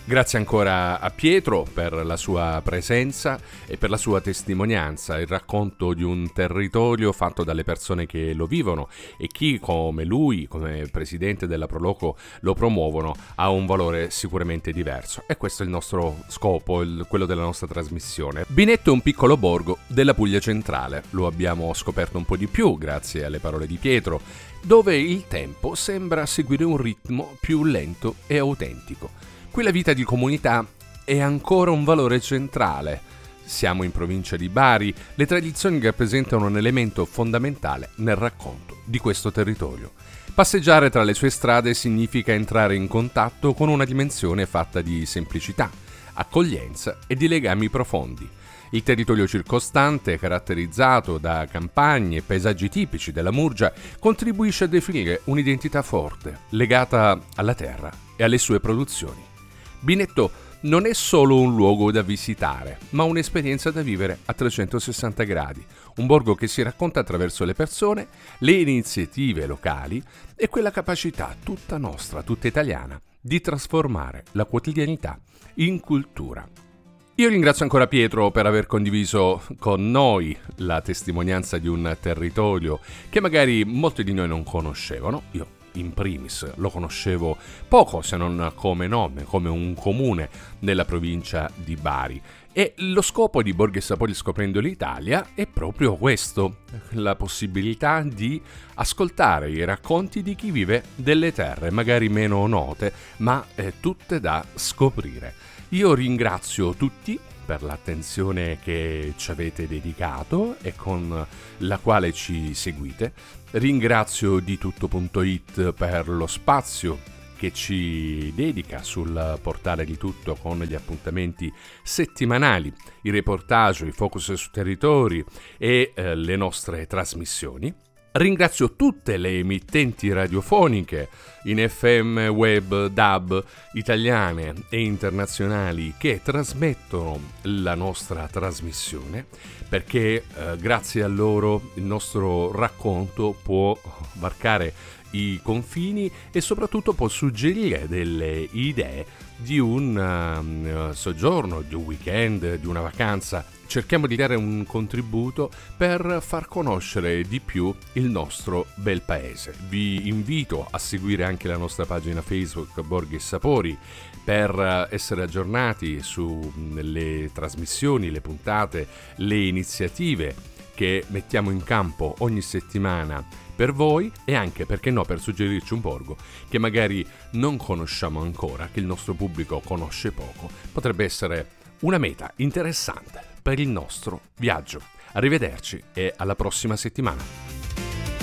Grazie ancora a Pietro per la sua presenza e per la sua testimonianza, il racconto di un territorio fatto dalle persone che lo vivono e chi come lui, come presidente della Proloco, lo promuovono ha un valore sicuramente diverso. E questo è il nostro scopo, quello della nostra trasmissione. Binetto è un piccolo borgo della Puglia centrale, lo abbiamo scoperto un po' di più grazie alle parole di Pietro, dove il tempo sembra seguire un ritmo più lento e autentico. Qui la vita di comunità è ancora un valore centrale. Siamo in provincia di Bari, le tradizioni rappresentano un elemento fondamentale nel racconto di questo territorio. Passeggiare tra le sue strade significa entrare in contatto con una dimensione fatta di semplicità, accoglienza e di legami profondi. Il territorio circostante, caratterizzato da campagne e paesaggi tipici della Murgia, contribuisce a definire un'identità forte, legata alla terra e alle sue produzioni. Binetto non è solo un luogo da visitare, ma un'esperienza da vivere a 360 gradi, un borgo che si racconta attraverso le persone, le iniziative locali e quella capacità tutta nostra, tutta italiana, di trasformare la quotidianità in cultura. Io ringrazio ancora Pietro per aver condiviso con noi la testimonianza di un territorio che magari molti di noi non conoscevano. Io in primis lo conoscevo poco, se non come nome, come un comune nella provincia di Bari. E lo scopo di Borghi e Sapori scoprendo l'Italia è proprio questo, la possibilità di ascoltare i racconti di chi vive delle terre, magari meno note, ma tutte da scoprire. Io ringrazio tutti per l'attenzione che ci avete dedicato e con la quale ci seguite. Ringrazio di tutto.it per lo spazio che ci dedica sul portale di Tutto con gli appuntamenti settimanali, i reportage, i focus su territori e le nostre trasmissioni. Ringrazio tutte le emittenti radiofoniche in FM, web, DAB, italiane e internazionali che trasmettono la nostra trasmissione, perché grazie a loro il nostro racconto può varcare i confini e soprattutto può suggerire delle idee di un soggiorno, di un weekend, di una vacanza. Cerchiamo di dare un contributo per far conoscere di più il nostro bel paese. Vi invito a seguire anche la nostra pagina Facebook Borghi e Sapori per essere aggiornati sulle trasmissioni, le puntate, le iniziative che mettiamo in campo ogni settimana per voi e anche, perché no, per suggerirci un borgo che magari non conosciamo ancora, che il nostro pubblico conosce poco. Potrebbe essere una meta interessante per il nostro viaggio. Arrivederci e alla prossima settimana.